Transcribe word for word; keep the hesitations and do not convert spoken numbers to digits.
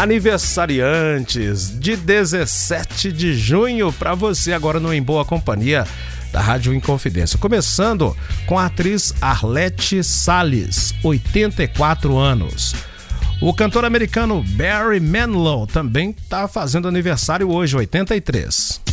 Aniversariantes de dezessete de junho para você agora no Em Boa Companhia da Rádio Inconfidência. Começando com a atriz Arlete Salles, oitenta e quatro anos. O cantor americano Barry Manilow também está fazendo aniversário hoje, oitenta e três.